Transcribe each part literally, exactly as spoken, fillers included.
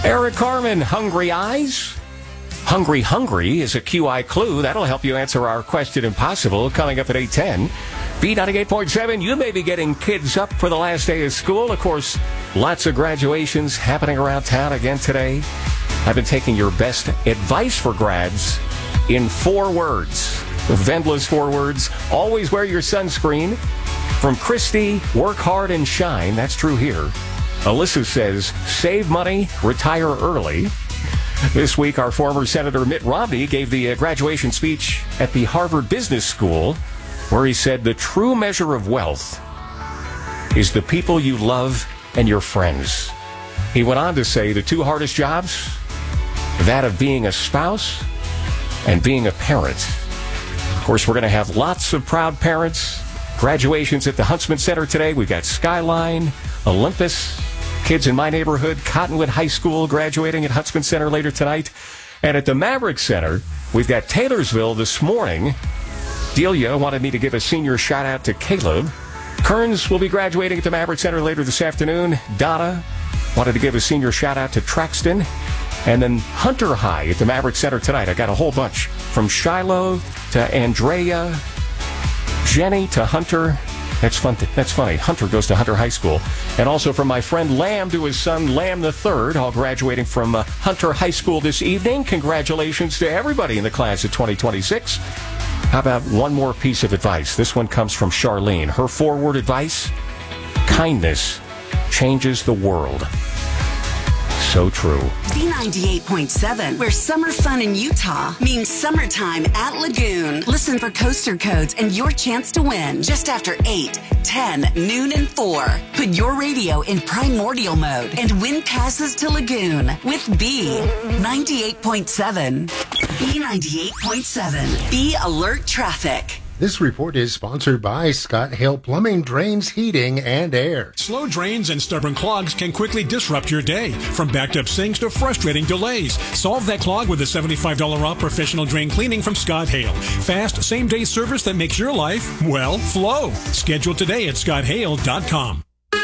Eric Carmen, Hungry Eyes. Hungry Hungry is a Q I clue. That'll help you answer our question impossible coming up at eight ten. B ninety-eight point seven, you may be getting kids up for the last day of school. Of course, lots of graduations happening around town again today. I've been taking your best advice for grads in four words. Vendla's four words. Always wear your sunscreen. From Christy, work hard and shine. That's true here. Alyssa says, save money, retire early. This week, our former Senator Mitt Romney gave the uh, graduation speech at the Harvard Business School, where he said the true measure of wealth is the people you love and your friends. He went on to say the two hardest jobs, that of being a spouse and being a parent. Of course, we're going to have lots of proud parents. Graduations at the Huntsman Center today. We've got Skyline, Olympus, kids in my neighborhood, Cottonwood High School graduating at Huntsman Center later tonight. And at the Maverick Center, we've got Taylorsville this morning. Delia wanted me to give a senior shout out to Caleb. Kearns will be graduating at the Maverick Center later this afternoon. Donna wanted to give a senior shout out to Traxton. And then Hunter High at the Maverick Center tonight. I got a whole bunch from Shiloh to Andrea, Jenny to Hunter. That's fun. That's funny. Hunter goes to Hunter High School. And also from my friend Lamb to his son Lamb the Third, all graduating from uh, Hunter High School this evening. Congratulations to everybody in the class of twenty twenty-six. How about one more piece of advice? This one comes from Charlene. Her four-word advice, kindness changes the world. So true. B ninety-eight point seven, where summer fun in Utah means summertime at Lagoon. Listen for coaster codes and your chance to win just after eight, ten, noon, and four. Put your radio in primordial mode and win passes to Lagoon with B ninety-eight point seven. B ninety-eight point seven. Be alert traffic. This report is sponsored by Scott Hale Plumbing, Drains, Heating, and Air. Slow drains and stubborn clogs can quickly disrupt your day. From backed up sinks to frustrating delays. Solve that clog with a seventy-five dollars off professional drain cleaning from Scott Hale. Fast, same-day service that makes your life, well, flow. Schedule today at scott hale dot com.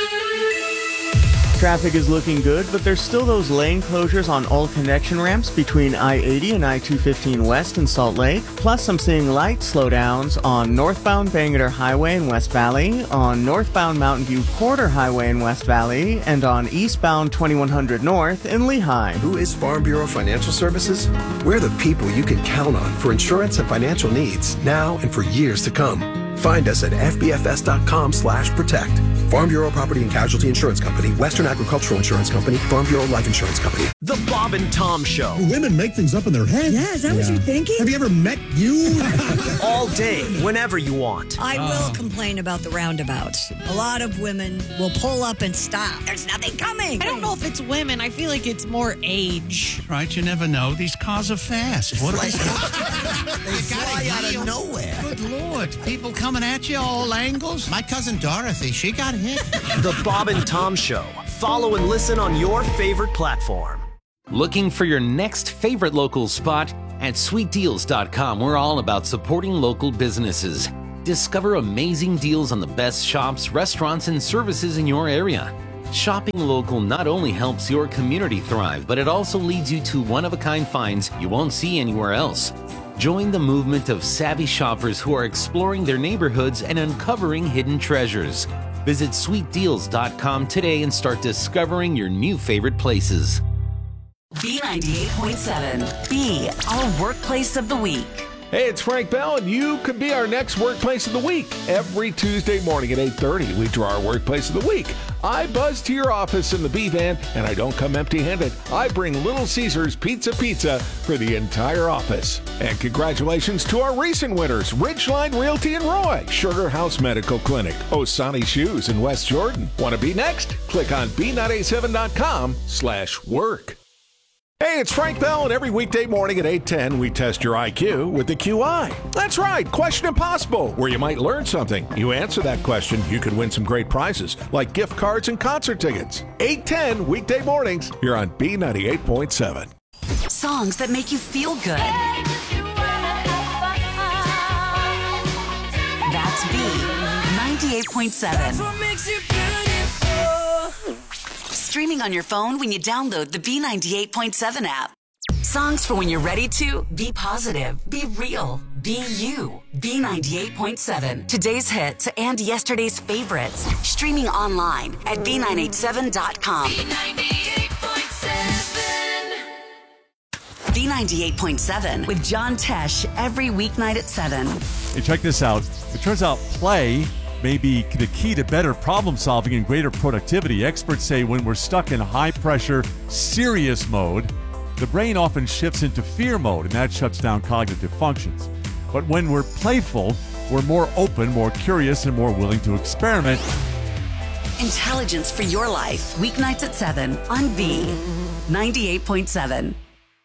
Traffic is looking good, but there's still those lane closures on all connection ramps between I eighty and I two fifteen West in Salt Lake. Plus, I'm seeing light slowdowns on northbound Bangerter Highway in West Valley, on northbound Mountain View Porter Highway in West Valley, and on eastbound twenty-one hundred North in Lehigh. Who is Farm Bureau Financial Services? We're the people you can count on for insurance and financial needs now and for years to come. Find us at f b f s dot com slash protect. Farm Bureau Property and Casualty Insurance Company, Western Agricultural Insurance Company, Farm Bureau Life Insurance Company. The Bob and Tom Show. Women make things up in their head. Yeah, is that yeah. what you're thinking? Have you ever met you? All day, whenever you want. I will complain about the roundabouts. A lot of women will pull up and stop. There's nothing coming. I don't know if it's women. I feel like it's more age. Right, you never know. These cars are fast. What they fly out of nowhere. Good Lord. People coming at you all angles. My cousin Dorothy, she got hit. The Bob and Tom Show. Follow and listen on your favorite platform. Looking for your next favorite local spot? At sweet deals dot com, we're all about supporting local businesses. Discover amazing deals on the best shops, restaurants, and services in your area. Shopping local not only helps your community thrive, but it also leads you to one-of-a-kind finds you won't see anywhere else. Join the movement of savvy shoppers who are exploring their neighborhoods and uncovering hidden treasures. Visit sweet deals dot com today and start discovering your new favorite places. B ninety-eight point seven. Be our workplace of the week. Hey, it's Frank Bell, and you could be our next Workplace of the Week. Every Tuesday morning at eight thirty, we draw our Workplace of the Week. I buzz to your office in the B-Van, and I don't come empty-handed. I bring Little Caesars Pizza Pizza for the entire office. And congratulations to our recent winners, Ridgeline Realty in Roy, Sugar House Medical Clinic, Osani Shoes in West Jordan. Want to be next? Click on b nine eight seven dot com slash work. Hey, it's Frank Bell, and every weekday morning at eight ten, we test your I Q with the Q I. That's right, Question Impossible, where you might learn something. You answer that question, you could win some great prizes, like gift cards and concert tickets. eight ten, weekday mornings, here on B ninety-eight point seven. Songs that make you feel good. That's B ninety-eight point seven. streaming on your phone when you download the B ninety-eight point seven app. Songs for when you're ready to be positive, be real, be you. B ninety-eight point seven. Today's hits and yesterday's favorites. Streaming online at B nine eighty-seven dot com. B ninety-eight point seven. B ninety-eight point seven with John Tesh every weeknight at seven. Hey, check this out. It turns out play may be the key to better problem solving and greater productivity. Experts say when we're stuck in high pressure, serious mode, the brain often shifts into fear mode, and that shuts down cognitive functions. But when we're playful, we're more open, more curious, and more willing to experiment. Intelligence for your life. Weeknights at seven on B ninety-eight point seven.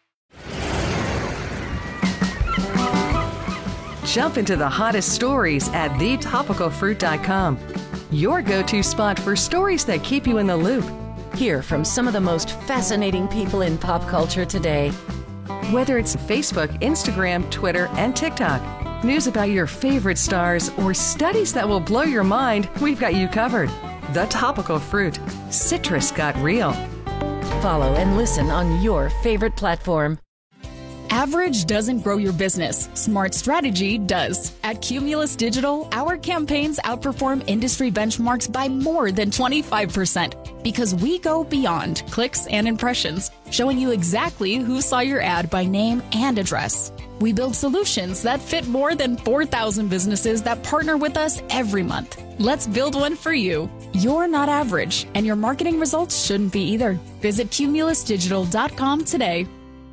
Jump into the hottest stories at the topical fruit dot com. Your go-to spot for stories that keep you in the loop. Hear from some of the most fascinating people in pop culture today. Whether it's Facebook, Instagram, Twitter, and TikTok, news about your favorite stars, or studies that will blow your mind, we've got you covered. The Topical Fruit. Citrus got real. Follow and listen on your favorite platform. Average doesn't grow your business. Smart strategy does. At Cumulus Digital, our campaigns outperform industry benchmarks by more than twenty-five percent because we go beyond clicks and impressions, showing you exactly who saw your ad by name and address. We build solutions that fit more than four thousand businesses that partner with us every month. Let's build one for you. You're not average, and your marketing results shouldn't be either. Visit cumulus digital dot com today.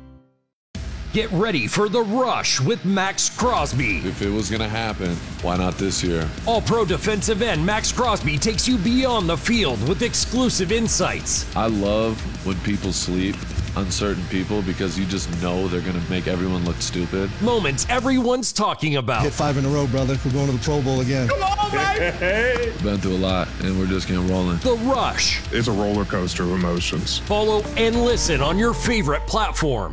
Get ready for The Rush with Max Crosby. If it was going to happen, why not this year? All-pro defensive end Max Crosby takes you beyond the field with exclusive insights. I love when people sleep on certain people because you just know they're going to make everyone look stupid. Moments everyone's talking about. Hit five in a row, brother. We're going to the Pro Bowl again. Come on, baby! Been through a lot, and we're just getting rolling. The Rush. It's a roller coaster of emotions. Follow and listen on your favorite platform.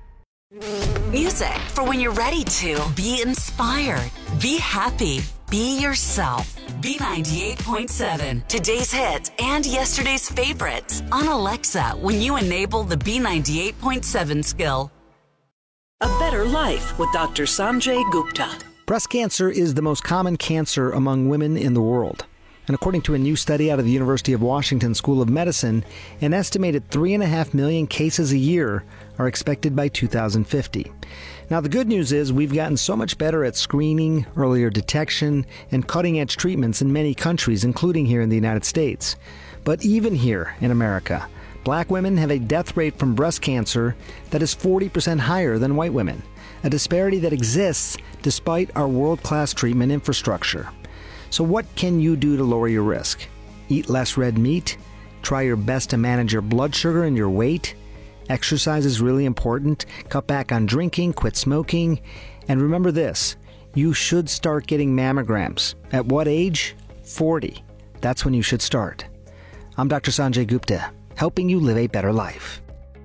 Music for when you're ready to be inspired, be happy, be yourself. B ninety-eight point seven. Today's hits and yesterday's favorites on Alexa when you enable the B ninety-eight point seven skill. A Better Life with Doctor Sanjay Gupta. Breast cancer is the most common cancer among women in the world. And according to a new study out of the University of Washington School of Medicine, an estimated three and a half million cases a year are expected by two thousand fifty. Now, the good news is we've gotten so much better at screening, earlier detection, and cutting-edge treatments in many countries, including here in the United States. But even here in America, black women have a death rate from breast cancer that is forty percent higher than white women, a disparity that exists despite our world-class treatment infrastructure. So what can you do to lower your risk? Eat less red meat? Try your best to manage your blood sugar and your weight? Exercise is really important. Cut back on drinking, quit smoking. And remember this, you should start getting mammograms. At what age? forty. That's when you should start. I'm Doctor Sanjay Gupta, helping you live a better life.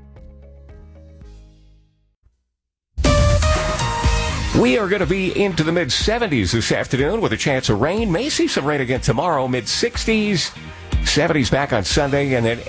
We are going to be into the mid seventies this afternoon with a chance of rain. May see some rain again tomorrow, mid sixties. seventies back on Sunday, and then